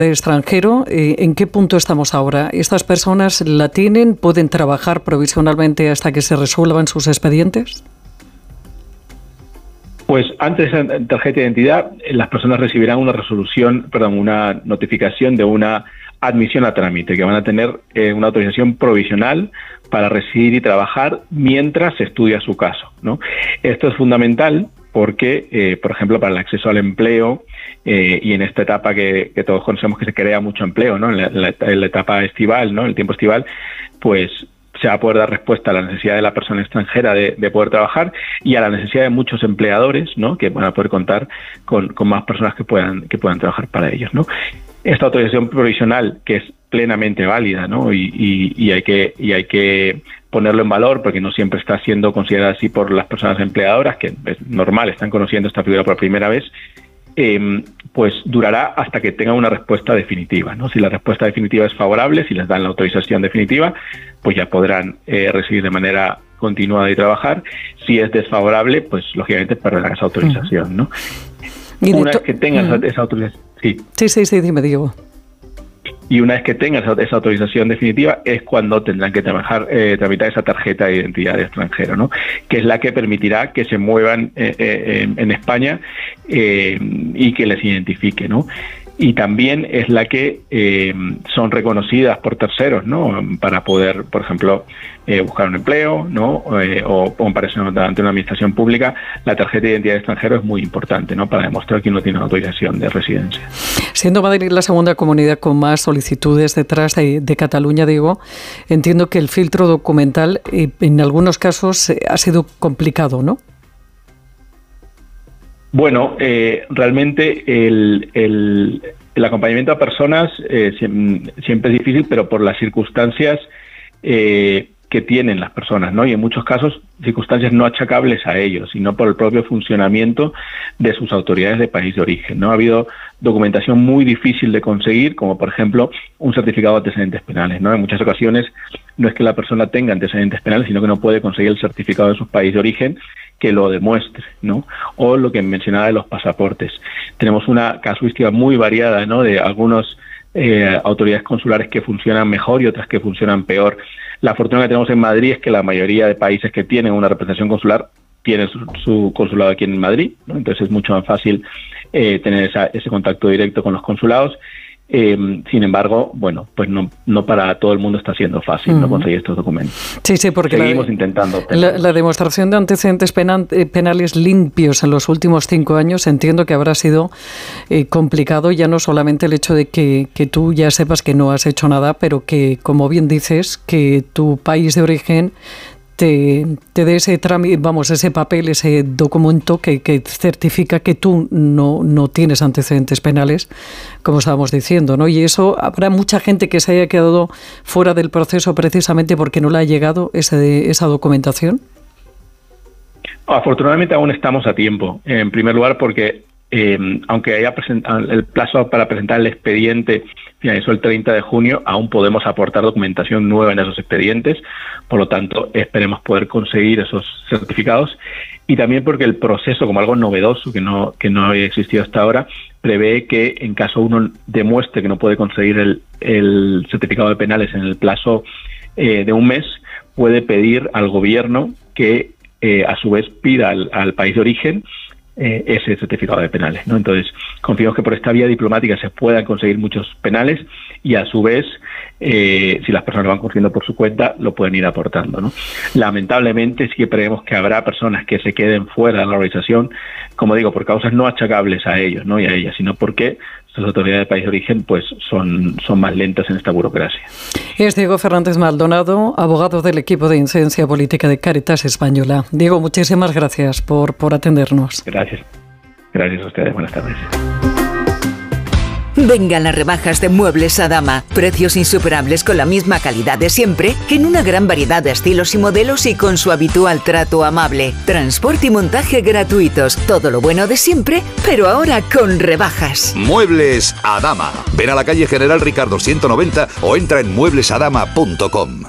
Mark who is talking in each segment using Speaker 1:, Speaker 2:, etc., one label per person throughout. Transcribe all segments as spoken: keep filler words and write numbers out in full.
Speaker 1: de extranjero, ¿en qué punto estamos ahora? ¿Estas personas la tienen? ¿Pueden trabajar provisionalmente hasta que se resuelvan sus expedientes?
Speaker 2: Pues antes de esa tarjeta de identidad, las personas recibirán una resolución, perdón, una notificación de una admisión a trámite, que van a tener eh, una autorización provisional para residir y trabajar mientras se estudia su caso, ¿no? Esto es fundamental porque, eh, por ejemplo, para el acceso al empleo eh, y en esta etapa que, que todos conocemos que se crea mucho empleo, ¿no? En la, en la, en la etapa estival, ¿no? El tiempo estival, pues se va a poder dar respuesta a la necesidad de la persona extranjera de, de poder trabajar y a la necesidad de muchos empleadores, ¿no? Que van a poder contar con, con más personas que puedan que puedan trabajar para ellos, ¿no? Esta autorización provisional, que es plenamente válida, ¿no? Y, y, y hay que y hay que ponerlo en valor porque no siempre está siendo considerada así por las personas empleadoras, que es normal, están conociendo esta figura por primera vez. Eh, pues durará hasta que tengan una respuesta definitiva, ¿no? Si la respuesta definitiva es favorable, si les dan la autorización definitiva, pues ya podrán eh, recibir de manera continuada y trabajar. Si es desfavorable, pues lógicamente perderán esa autorización, ¿no?
Speaker 1: Y
Speaker 2: una vez que tengan uh-huh. esa, esa autorización, sí.
Speaker 1: Sí, sí, sí, dime, Diego.
Speaker 2: Y una vez que tengan esa, esa autorización definitiva es cuando tendrán que trabajar, eh, tramitar esa tarjeta de identidad de extranjero, ¿no? Que es la que permitirá que se muevan eh, eh, en España eh, y que les identifique, ¿no? Y también es la que eh, son reconocidas por terceros, ¿no? Para poder, por ejemplo, eh, buscar un empleo, ¿no? Eh, o, o comparecer ante una administración pública. La tarjeta de identidad de extranjero es muy importante, ¿no? Para demostrar que uno tiene una autorización de residencia.
Speaker 1: Siendo Madrid la segunda comunidad con más solicitudes detrás de, de Cataluña, digo, entiendo que el filtro documental eh, en algunos casos eh, ha sido complicado, ¿no?
Speaker 2: Bueno, eh, realmente el, el, el acompañamiento a personas eh, siempre es difícil, pero por las circunstancias eh, que tienen las personas, ¿no? Y en muchos casos circunstancias no achacables a ellos, sino por el propio funcionamiento de sus autoridades de país de origen, ¿no? Ha habido documentación muy difícil de conseguir, como por ejemplo un certificado de antecedentes penales, ¿no? En muchas ocasiones no es que la persona tenga antecedentes penales, sino que no puede conseguir el certificado de su país de origen que lo demuestre, ¿no? O lo que mencionaba de los pasaportes. Tenemos una casuística muy variada, ¿no? De algunas eh, autoridades consulares que funcionan mejor y otras que funcionan peor. La fortuna que tenemos en Madrid es que la mayoría de países que tienen una representación consular tienen su, su consulado aquí en Madrid, ¿no? Entonces es mucho más fácil eh, tener esa, ese contacto directo con los consulados. Eh, sin embargo, bueno, pues no, no para todo el mundo está siendo fácil, uh-huh. no conseguir estos documentos.
Speaker 1: Sí, sí, porque
Speaker 2: seguimos
Speaker 1: la,
Speaker 2: intentando.
Speaker 1: La, la demostración de antecedentes penal, penales limpios en los últimos cinco años, entiendo que habrá sido eh, complicado, ya no solamente el hecho de que, que tú ya sepas que no has hecho nada, pero que, como bien dices, que tu país de origen Te, te dé ese trámite, vamos, ese papel, ese documento que, que certifica que tú no, no tienes antecedentes penales, como estábamos diciendo, ¿no? Y eso, habrá mucha gente que se haya quedado fuera del proceso precisamente porque no le ha llegado ese, esa documentación.
Speaker 2: Afortunadamente aún estamos a tiempo. En primer lugar porque eh, aunque haya presentado el plazo para presentar el expediente finalizó el treinta de junio, aún podemos aportar documentación nueva en esos expedientes, por lo tanto esperemos poder conseguir esos certificados, y también porque el proceso, como algo novedoso que no que no había existido hasta ahora, prevé que en caso uno demuestre que no puede conseguir el, el certificado de penales en el plazo eh, de un mes, puede pedir al gobierno que eh, a su vez pida al, al país de origen Eh, ese certificado de penales, ¿no? Entonces, confiamos que por esta vía diplomática se puedan conseguir muchos penales y a su vez, eh, si las personas lo van consiguiendo por su cuenta, lo pueden ir aportando, ¿no? Lamentablemente, sí que creemos que habrá personas que se queden fuera de la organización, como digo, por causas no achacables a ellos, ¿no? Y a ellas, sino porque las autoridades de país de origen pues son, son más lentas en esta burocracia.
Speaker 1: Es Diego Fernández Maldonado, abogado del equipo de incidencia política de Cáritas Española. Diego, muchísimas gracias por, por atendernos.
Speaker 2: Gracias. Gracias a ustedes. Buenas tardes.
Speaker 3: Vengan las rebajas de Muebles Adama. Precios insuperables con la misma calidad de siempre, en una gran variedad de estilos y modelos y con su habitual trato amable. Transporte y montaje gratuitos. Todo lo bueno de siempre, pero ahora con rebajas.
Speaker 4: Muebles Adama. Ven a la calle General Ricardo ciento noventa o entra en muebles adama punto com.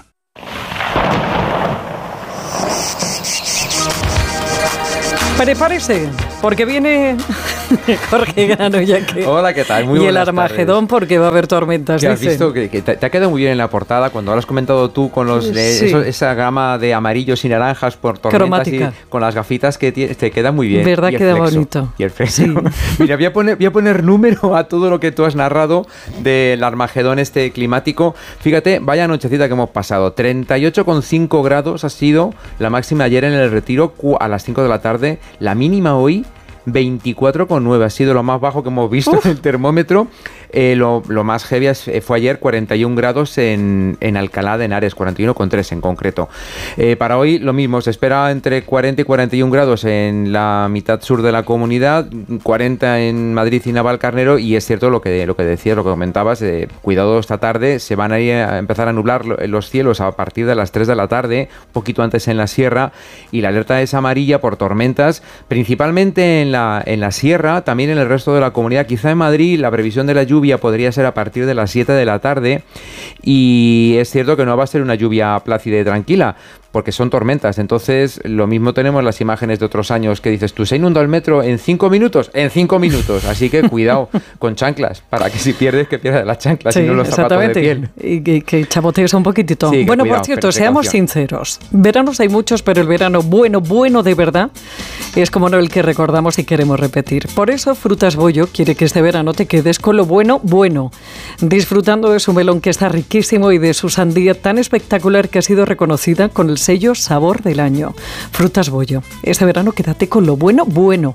Speaker 1: Prepárese, porque viene Jorge Grano, ya que...
Speaker 5: Hola, ¿qué tal? Muy
Speaker 1: y el
Speaker 5: buenas
Speaker 1: Armagedón,
Speaker 5: tardes.
Speaker 1: porque va a haber tormentas,
Speaker 5: ¿Qué has
Speaker 1: dicen.
Speaker 5: visto? Que, que te, te ha quedado muy bien en la portada cuando lo has comentado tú con los de,
Speaker 1: Sí.
Speaker 5: eso, esa gama de amarillos y naranjas por tormentas
Speaker 1: Cromática.
Speaker 5: y con las gafitas que tienes, te queda muy bien.
Speaker 1: ¿Verdad?
Speaker 5: Y el
Speaker 1: Queda
Speaker 5: flexo.
Speaker 1: bonito.
Speaker 5: Y el flexo.
Speaker 1: Sí.
Speaker 5: Mira, voy a, poner, voy a poner número a todo lo que tú has narrado del Armagedón este climático. Fíjate, vaya nochecita que hemos pasado. treinta y ocho coma cinco grados ha sido la máxima ayer en el Retiro a las cinco de la tarde. La mínima hoy veinticuatro coma nueve, ha sido lo más bajo que hemos visto Uf. en el termómetro. Eh, lo, lo más heavy fue ayer, cuarenta y un grados en, en Alcalá de Henares, cuarenta y uno coma tres en concreto. Eh, para hoy lo mismo, se espera entre cuarenta y cuarenta y un grados en la mitad sur de la comunidad, cuarenta en Madrid y Navalcarnero, y es cierto lo que, lo que decías, lo que comentabas, eh, cuidado esta tarde, se van a, ir a empezar a nublar los cielos a partir de las tres de la tarde, un poquito antes en la sierra, y la alerta es amarilla por tormentas, principalmente en la, en la sierra, también en el resto de la comunidad. Quizá en Madrid la previsión de la lluvia podría ser a partir de las siete de la tarde, y es cierto que no va a ser una lluvia plácida y tranquila, porque son tormentas. Entonces, lo mismo tenemos las imágenes de otros años que dices tú, ¿se inundó el metro en cinco minutos? En cinco minutos. Así que cuidado con chanclas, para que si pierdes, que pierdas las chanclas, sí, y no los zapatos de piel.
Speaker 1: Y que, que chapotees un poquitito.
Speaker 5: Sí,
Speaker 1: bueno,
Speaker 5: cuidado,
Speaker 1: por cierto, seamos sinceros. Veranos hay muchos, pero el verano bueno, bueno de verdad, es como no el que recordamos y queremos repetir. Por eso, Frutas Bollo quiere que este verano te quedes con lo bueno, bueno. Disfrutando de su melón, que está riquísimo, y de su sandía tan espectacular que ha sido reconocida con el sello Sabor del Año. Frutas Bollo. Este verano quédate con lo bueno, bueno.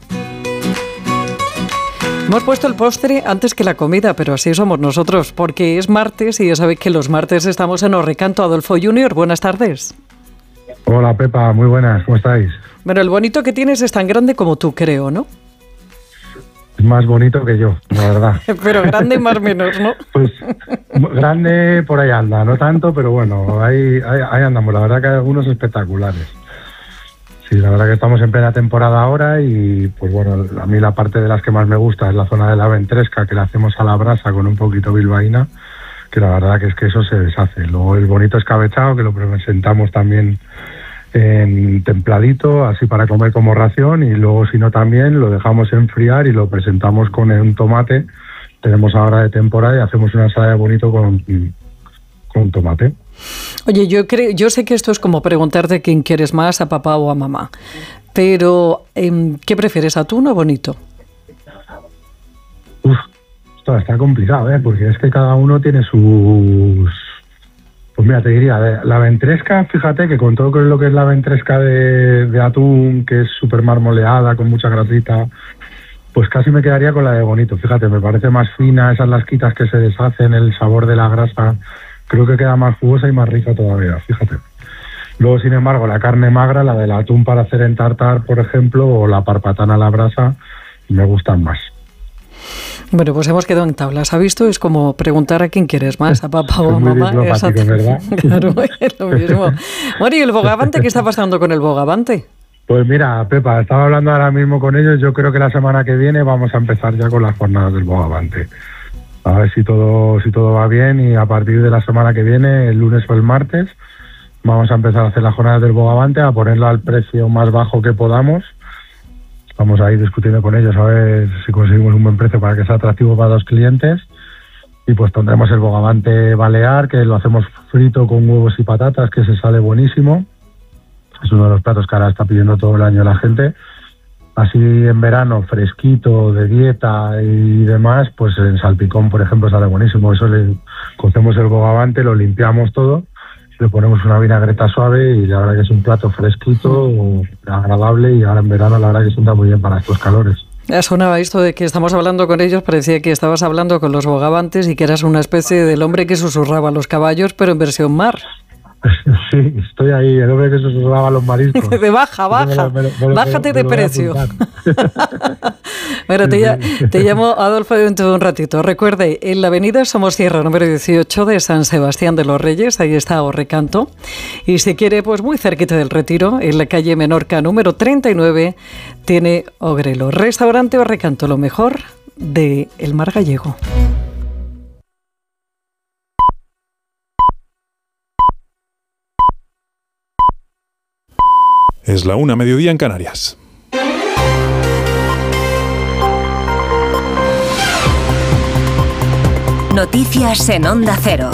Speaker 1: Hemos puesto el postre antes que la comida, pero así somos nosotros, porque es martes y ya sabéis que los martes estamos en Os Recanto. Adolfo Junior, buenas tardes.
Speaker 6: Hola Pepa, muy buenas, ¿cómo estáis?
Speaker 1: Bueno, el bonito que tienes es tan grande como tú, creo, ¿no?
Speaker 6: Es más bonito que yo, la verdad.
Speaker 1: Pero grande más o menos, ¿no?
Speaker 6: Pues grande por ahí anda, no tanto, pero bueno, ahí, ahí, ahí andamos. La verdad que hay algunos espectaculares. Sí, la verdad que estamos en plena temporada ahora y pues bueno, a mí la parte de las que más me gusta es la zona de la ventresca, que la hacemos a la brasa con un poquito bilbaína, que la verdad que es que eso se deshace. Luego el bonito escabechado, que lo presentamos también en templadito, así para comer como ración, y luego si no también lo dejamos enfriar y lo presentamos con un tomate. Tenemos ahora de temporada y hacemos una ensalada de bonito con, con tomate.
Speaker 1: Oye, yo creo, yo sé que esto es como preguntarte quién quieres más, a papá o a mamá, pero eh, ¿qué prefieres, atún o bonito?
Speaker 6: Uf, esto está complicado, ¿eh? Porque es que cada uno tiene sus... Pues mira, te diría, la ventresca, fíjate que con todo lo que es la ventresca de, de atún, que es súper marmoleada, con mucha grasita, pues casi me quedaría con la de bonito. Fíjate, me parece más fina, esas lasquitas que se deshacen, el sabor de la grasa, creo que queda más jugosa y más rica todavía, fíjate. Luego, sin embargo, la carne magra, la del atún para hacer en tartar, por ejemplo, o la parpatana a la brasa, me gustan más.
Speaker 1: Bueno, pues hemos quedado en tablas. ¿Ha visto? Es como preguntar a quién quieres más, a papá o a mamá.
Speaker 6: Exacto, ¿verdad?
Speaker 1: Claro, es lo mismo. Bueno, ¿y el bogavante? ¿Qué está pasando con el bogavante?
Speaker 6: Pues mira, Pepa, estaba hablando ahora mismo con ellos. Yo creo que la semana que viene vamos a empezar ya con las jornadas del bogavante. A ver si todo, si todo va bien, y a partir de la semana que viene, el lunes o el martes, vamos a empezar a hacer las jornadas del bogavante, a ponerlo al precio más bajo que podamos. Vamos a ir discutiendo con ellos a ver si conseguimos un buen precio para que sea atractivo para los clientes. Y pues tendremos el bogavante balear, que lo hacemos frito con huevos y patatas, que se sale buenísimo. Es uno de los platos que ahora está pidiendo todo el año la gente. Así en verano, fresquito, de dieta y demás, pues en salpicón, por ejemplo, sale buenísimo. Eso le cocemos el bogavante, lo limpiamos todo, le ponemos una vinagreta suave y la verdad que es un plato fresquito, agradable, y ahora en verano la verdad que sienta muy bien para estos calores.
Speaker 1: Ya sonaba esto de que estamos hablando con ellos, parecía que estabas hablando con los bogavantes y que eras una especie del hombre que susurraba a los caballos, pero en versión mar.
Speaker 6: Sí, estoy ahí, el hombre que susurraba a los mariscos.
Speaker 1: De baja, baja, me lo, me lo, bájate me lo, me lo de precio. Bueno, te, te llamo Adolfo dentro de un ratito. Recuerde, en la avenida Somos Sierra, número dieciocho de San Sebastián de los Reyes, ahí está Os Recanto. Y si quiere, pues muy cerquita del Retiro, en la calle Menorca, número treinta y nueve, tiene Ogrelo. Restaurante Os Recanto, lo mejor de el mar gallego.
Speaker 7: Es la una, mediodía en Canarias. Noticias en Onda Cero.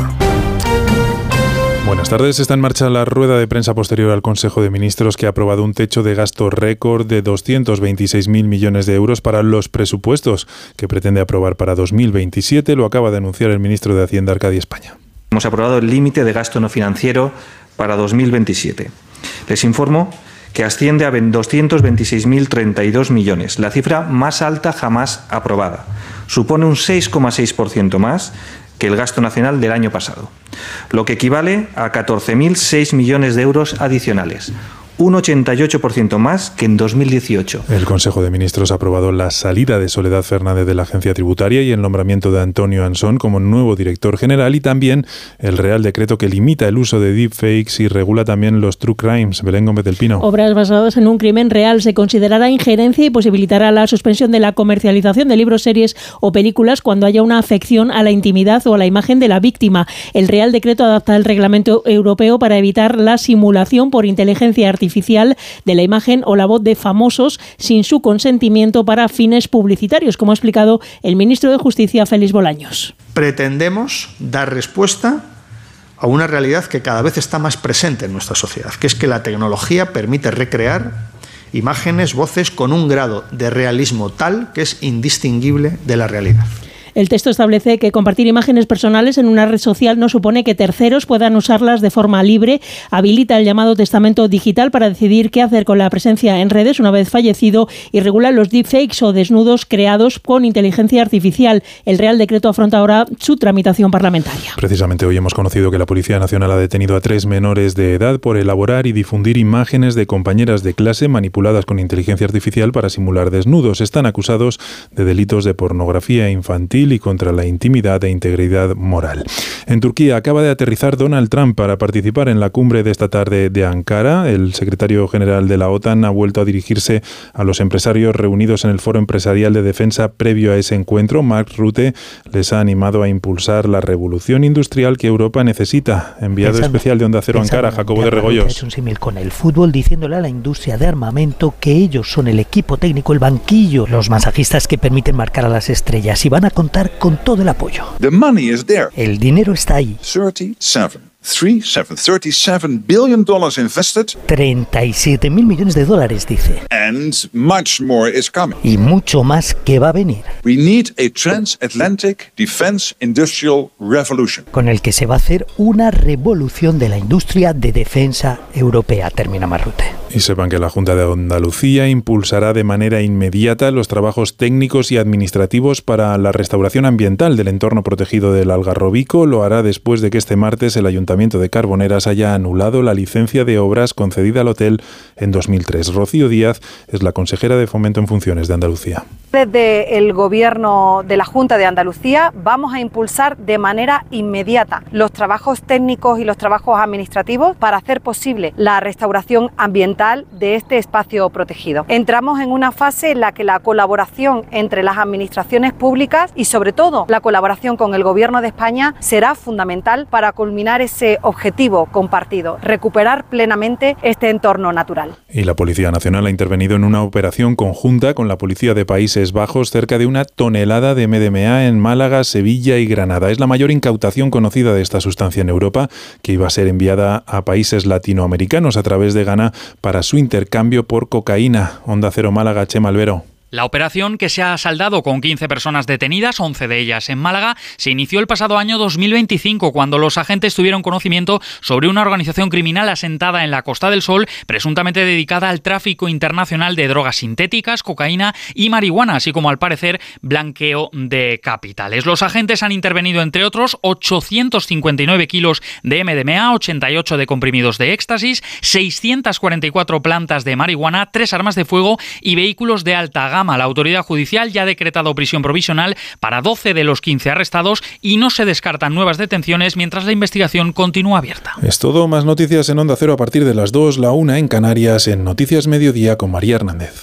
Speaker 8: Buenas tardes. Está en marcha la rueda de prensa posterior al Consejo de Ministros, que ha aprobado un techo de gasto récord de doscientos veintiséis mil millones de euros para los presupuestos que pretende aprobar para dos mil veintisiete. Lo acaba de anunciar el ministro de Hacienda, Arcadi España.
Speaker 9: Hemos aprobado el límite de gasto no financiero para dos mil veintisiete. Les informo que asciende a doscientos veintiséis mil treinta y dos millones, la cifra más alta jamás aprobada. Supone un seis coma seis por ciento más que el gasto nacional del año pasado, lo que equivale a catorce mil seis millones de euros adicionales, un ochenta y ocho por ciento más que en dos mil dieciocho.
Speaker 8: El Consejo de Ministros ha aprobado la salida de Soledad Fernández de la Agencia Tributaria y el nombramiento de Antonio Ansón como nuevo director general, y también el Real Decreto que limita el uso de deepfakes y regula también los true crimes. Belén Gómez del Pino.
Speaker 10: Obras basadas en un crimen real se considerará injerencia y posibilitará la suspensión de la comercialización de libros, series o películas cuando haya una afección a la intimidad o a la imagen de la víctima. El Real Decreto adapta el reglamento europeo para evitar la simulación por inteligencia artificial de la imagen o la voz de famosos sin su consentimiento para fines publicitarios, como ha explicado el ministro de Justicia, Félix Bolaños.
Speaker 11: Pretendemos dar respuesta a una realidad que cada vez está más presente en nuestra sociedad, que es que la tecnología permite recrear imágenes, voces con un grado de realismo tal que es indistinguible de la realidad.
Speaker 10: El texto establece que compartir imágenes personales en una red social no supone que terceros puedan usarlas de forma libre. Habilita el llamado testamento digital para decidir qué hacer con la presencia en redes una vez fallecido y regula los deepfakes o desnudos creados con inteligencia artificial. El Real Decreto afronta ahora su tramitación parlamentaria.
Speaker 8: Precisamente hoy hemos conocido que la Policía Nacional ha detenido a tres menores de edad por elaborar y difundir imágenes de compañeras de clase manipuladas con inteligencia artificial para simular desnudos. Están acusados de delitos de pornografía infantil y contra la intimidad e integridad moral. En Turquía acaba de aterrizar Donald Trump para participar en la cumbre de esta tarde de Ankara. El secretario general de la OTAN ha vuelto a dirigirse a los empresarios reunidos en el Foro Empresarial de Defensa previo a ese encuentro. Mark Rutte les ha animado a impulsar la revolución industrial que Europa necesita. Enviado pensando, especial de Onda Cero Ankara, Jacobo de Regoyos.
Speaker 12: Ha hecho un símil con el fútbol, diciéndole a la industria de armamento que ellos son el equipo técnico, el banquillo, los masajistas que permiten marcar a las estrellas, y van a contar con todo el apoyo.
Speaker 13: The money is there.
Speaker 12: El dinero está ahí.
Speaker 13: thirty-seven, thirty-seven, thirty-seven billion dollars invested.
Speaker 12: treinta y siete mil millones de dólares, dice.
Speaker 13: And much more is coming.
Speaker 12: Y mucho más que va a venir.
Speaker 13: We need a transatlantic defense industrial revolution.
Speaker 12: Con el que se va a hacer una revolución de la industria de defensa europea, termina Marrute.
Speaker 8: Y sepan que la Junta de Andalucía impulsará de manera inmediata los trabajos técnicos y administrativos para la restauración ambiental del entorno protegido del Algarrobico. Lo hará después de que este martes el Ayuntamiento de Carboneras haya anulado la licencia de obras concedida al hotel en dos mil tres. Rocío Díaz es la consejera de Fomento en funciones de Andalucía.
Speaker 14: Desde el Gobierno de la Junta de Andalucía vamos a impulsar de manera inmediata los trabajos técnicos y los trabajos administrativos para hacer posible la restauración ambiental de este espacio protegido. Entramos en una fase en la que la colaboración entre las administraciones públicas y sobre todo la colaboración con el Gobierno de España será fundamental para culminar ese objetivo compartido, recuperar plenamente este entorno natural.
Speaker 8: Y la Policía Nacional ha intervenido en una operación conjunta con la Policía de Países Bajos, cerca de una tonelada de M D M A en Málaga, Sevilla y Granada. Es la mayor incautación conocida de esta sustancia en Europa, que iba a ser enviada a países latinoamericanos a través de Ghana para su intercambio por cocaína. Onda Cero Málaga, Chema Albero.
Speaker 15: La operación, que se ha saldado con quince personas detenidas, once de ellas en Málaga, se inició el pasado año dos mil veinticinco, cuando los agentes tuvieron conocimiento sobre una organización criminal asentada en la Costa del Sol, presuntamente dedicada al tráfico internacional de drogas sintéticas, cocaína y marihuana, así como, al parecer, blanqueo de capitales. Los agentes han intervenido, entre otros, ochocientos cincuenta y nueve kilos de M D M A, ochenta y ocho de comprimidos de éxtasis, seiscientas cuarenta y cuatro plantas de marihuana, tres armas de fuego y vehículos de alta gama. La autoridad judicial ya ha decretado prisión provisional para doce de los quince arrestados y no se descartan nuevas detenciones mientras la investigación continúa abierta.
Speaker 8: Es todo. Más noticias en Onda Cero a partir de las dos, la una en Canarias, en Noticias Mediodía con María Hernández.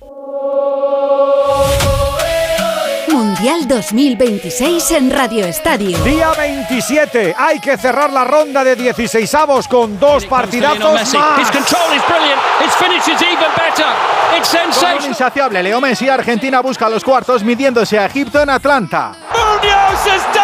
Speaker 7: Mundial dos mil veintiséis en Radio Estadio.
Speaker 16: Día veintisiete. Hay que cerrar la ronda de dieciseisavos con dos partidazos más. Con un insaciable Leo Messi, Argentina busca los cuartos midiéndose a Egipto en Atlanta.